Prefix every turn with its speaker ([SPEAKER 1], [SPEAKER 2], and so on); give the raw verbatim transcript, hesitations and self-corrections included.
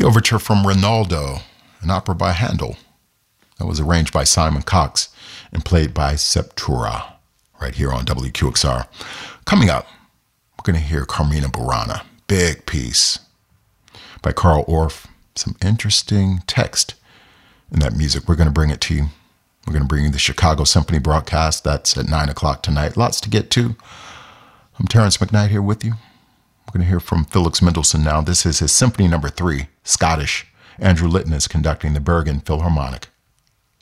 [SPEAKER 1] The overture from Rinaldo, an opera by Handel. That was arranged by Simon Cox and played by Septura, right here on W Q X R. Coming up, we're going to hear Carmina Burana, big piece by Carl Orff. Some interesting text in that music. We're going to bring it to you. We're going to bring you the Chicago Symphony broadcast. That's at nine o'clock tonight. Lots to get to. I'm Terrence McKnight here with you. We're going to hear from Felix Mendelssohn now. This is his Symphony Number Three, Scottish. Andrew Litton is conducting the Bergen Philharmonic.